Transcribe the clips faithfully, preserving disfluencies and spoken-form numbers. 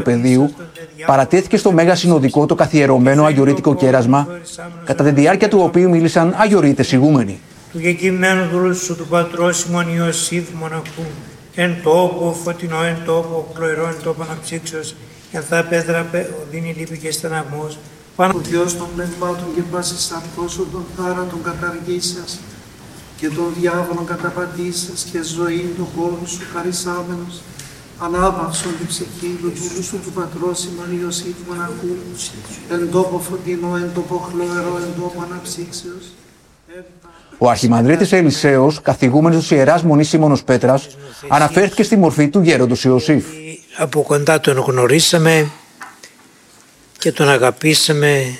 Πεδίου, παρατέθηκε στο Μέγα Συνοδικό το καθιερωμένο αγιορείτικο κέρασμα, κατά τη διάρκεια του οποίου μίλησαν αγιορείτες ηγούμενοι. Του κεκειμένου δούλου του πατρός ημών Ιωσήφ μοναχού, εν τόπο φωτεινό, εν τόπο χλωερό, εν τόπο αναψύξεως, εν θα πέτρα δίνει λύπη και στεναγμός. Πάνω του Θεός των πνευμάτων και πάσης αυτός των θάρατων καταργήσας και των διάβολων καταπατήσας και ζωή του χώρου σου χαρισάμενος, ανάπαυσον την ψυχή του δούλου σου του πατρός ημών Ιωσήφ μοναχού, εν τόπο φωτεινό, εν τόπο χλωερό, εν τόπο αναψύξεως. Ο Αρχιμανδρίτης Ελισέος, καθηγούμενος της Ιεράς Μονής Σίμωνος Πέτρας, αναφέρθηκε στη μορφή του γέροντος Ιωσήφ. Από κοντά τον γνωρίσαμε και τον αγαπήσαμε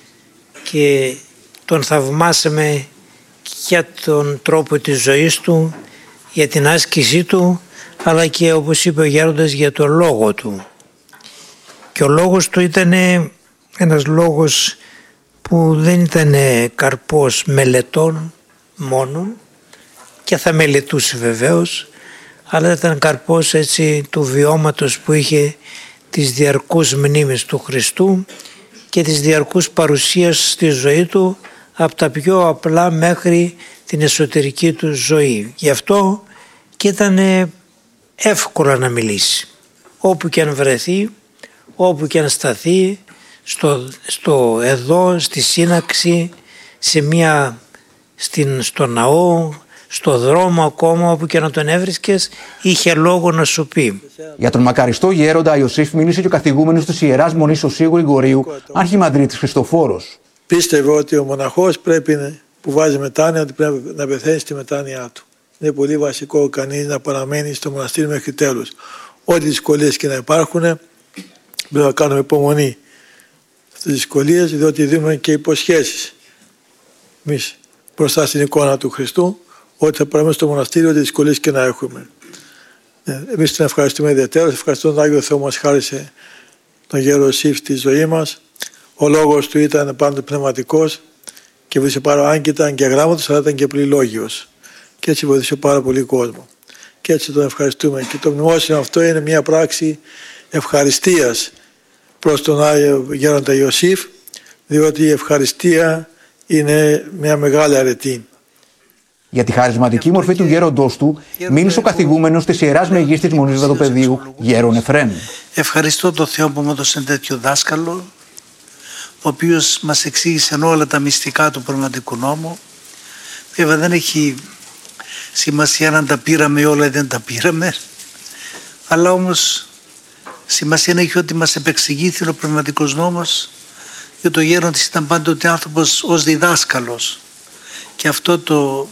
και τον θαυμάσαμε για τον τρόπο της ζωής του, για την άσκησή του, αλλά και όπως είπε ο γέροντας για τον λόγο του. Και ο λόγος του ήταν ένας λόγος που δεν ήταν καρπός μελετών μόνον και θα μελετούσε βεβαίως, αλλά ήταν καρπός έτσι του βιώματος που είχε της διαρκούς μνήμης του Χριστού και της διαρκούς παρουσίας στη ζωή του από τα πιο απλά μέχρι την εσωτερική του ζωή. Γι' αυτό και ήταν εύκολο να μιλήσει. Όπου και αν βρεθεί, όπου και αν σταθεί, στο, στο εδώ, στη σύναξη, σε μια, στην, στο ναό, στο δρόμο ακόμα, όπου και να τον έβρισκες, είχε λόγο να σου πει. Για τον μακαριστό γέροντα Ιωσήφ μίλησε και ο καθηγούμενος της Ιεράς Μονής Οσίου Γρηγορίου, Αρχιμανδρίτης Χριστοφόρος. Πίστευε ότι ο μοναχός πρέπει, που βάζει μετάνοια, ότι πρέπει να πεθαίνει στη μετάνοια του. Είναι πολύ βασικό κανείς να παραμένει στο μοναστήρι μέχρι τέλους. Ό,τι δυσκολίες και να υπάρχουν, πρέπει να κάνουμε υπομονή στις δυσκολίες, διότι δίνουμε και υποσχέσεις εμείς μπροστά στην εικόνα του Χριστού, ότι θα παραμένουμε στο μοναστήριο, ό,τι δυσκολίες και να έχουμε. Εμείς τον ευχαριστούμε ιδιαίτερα. Ευχαριστούμε τον Άγιο Θεό μας χάρισε τον γέρο Ιωσήφ στη ζωή μας. Ο λόγος του ήταν πάντοτε πνευματικός και βοήθησε πάρα αν και ήταν και αγράμματος, αλλά ήταν και πληλόγιος. Και έτσι βοήθησε πάρα πολύ κόσμο. Και έτσι τον ευχαριστούμε. Και το μνημόσυνο αυτό είναι μια πράξη ευχαριστίας προς τον Άγιο Γέροντα Ιωσήφ, διότι η ευχαριστία είναι μια μεγάλη αρετή. Για τη χαρισματική μορφή του γέροντός του μίλησε ο καθηγούμενος της Ιεράς Μεγίστης Μονής Βαδοπεδίου, Γέρον Εφρέμ. Ευχαριστώ τον Θεό που μου έδωσε τέτοιο δάσκαλο, ο οποίος μας εξήγησε όλα τα μυστικά του πνευματικού νόμου. Βέβαια δεν έχει σημασία αν τα πήραμε όλα ή δεν τα πήραμε, αλλά όμως σημασία έχει ότι μας επεξηγήθη ο πνευματικός νόμος, γιατί ο γέροντας ήταν πάντοτε άνθρωπος ως διδάσκαλος και αυτό το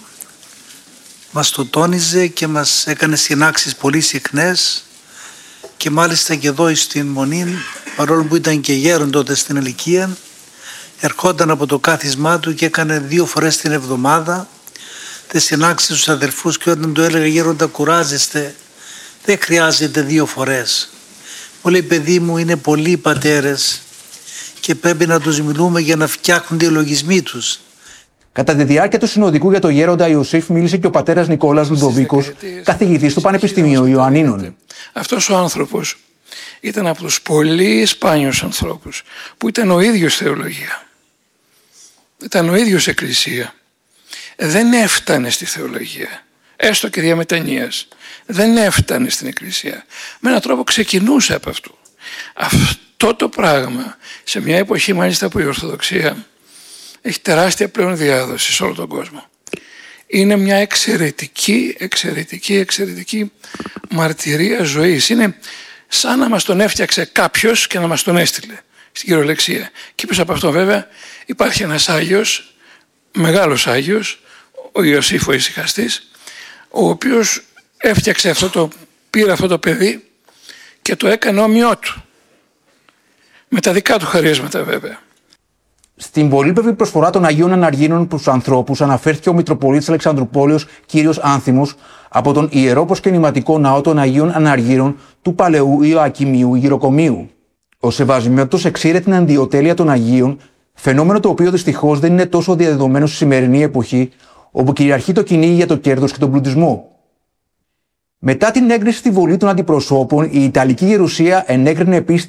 μας το τόνιζε και μας έκανε συνάξεις πολύ συχνές και μάλιστα και εδώ στην Μονή, παρόλο που ήταν και γέρον τότε στην ηλικία, ερχόταν από το κάθισμά του και έκανε δύο φορές την εβδομάδα τις συνάξεις στους αδερφούς και όταν του έλεγε γέροντα κουράζεστε, δεν χρειάζεται δύο φορές. Μου λέει παιδί μου είναι πολλοί πατέρες και πρέπει να τους μιλούμε για να φτιάχνουν οι λογισμοί τους. Κατά τη διάρκεια του συνοδικού για το γέροντα Ιωσήφ μίλησε και ο πατέρας Νικόλας Λουδοβίκος, καθηγητής του Πανεπιστημίου Ιωαννίνων. Αυτός ο άνθρωπος ήταν από τους πολύ σπάνιους ανθρώπους που ήταν ο ίδιος θεολογία. Ήταν ο ίδιος εκκλησία. Δεν έφτανε στη θεολογία, έστω και διαμετανοίας. Δεν έφτανε στην εκκλησία. Με έναν τρόπο ξεκινούσε από αυτού. Αυτό το πράγμα, σε μια εποχή μάλιστα που η Ορθοδοξία έχει τεράστια πλέον διάδοση σε όλο τον κόσμο. Είναι μια εξαιρετική, εξαιρετική, εξαιρετική μαρτυρία ζωής. Είναι σαν να μας τον έφτιαξε κάποιος και να μας τον έστειλε στην κυριολεξία. Και πίσω από αυτό βέβαια υπάρχει ένας Άγιος, μεγάλος Άγιος, ο Ιωσήφ ο Ησυχαστής, ο οποίος έφτιαξε αυτό το, πήρε αυτό το παιδί και το έκανε όμοιό του. Με τα δικά του χαρίσματα βέβαια. Στην πολύπλευρη προσφορά των Αγίων Αναργύρων προς τους ανθρώπους αναφέρθηκε ο Μητροπολίτης Αλεξανδρουπόλεως κύριος Άνθιμος από τον Ιερό Προσκυνηματικό Ναό των Αγίων Αναργύρων του Παλαιού Ιωακιμίου Γυροκομείου. Ο σεβασμιότος εξήρε την αντιοτέλεια των Αγίων, φαινόμενο το οποίο δυστυχώς δεν είναι τόσο διαδεδομένο στη σημερινή εποχή, όπου κυριαρχεί το κυνήγι για το κέρδος και τον πλουτισμό. Μετά την έγκριση στη Βουλή των Αντιπροσώπων, η Ιταλική Γερουσία ενέκρινε επίσης